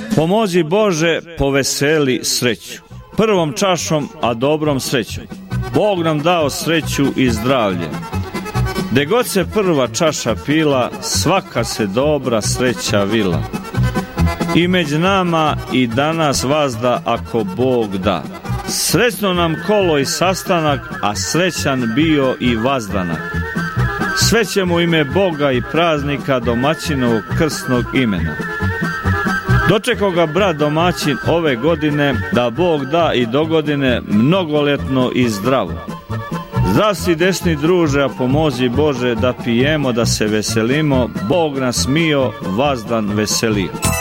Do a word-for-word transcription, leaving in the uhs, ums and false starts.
Pomozi Bože, poveseli sreću. Prvom čašom, a dobrom srećom. Bog nam dao sreću i zdravlje. Gde god se prva čaša pila, svaka se dobra sreća vila. I među nama i danas vazda, ako Bog da. Srećno nam kolo i sastanak, a srećan bio i vazdanak. Sve ćemo u ime Boga i praznika domaćinovog krstnog imena. Dočekao ga brat domaćin ove godine, da Bog da i dogodine mnogoletno i zdravo. Zdrav si desni druže, a pomozi Bože da pijemo, da se veselimo, Bog nas mio vazdan veselio.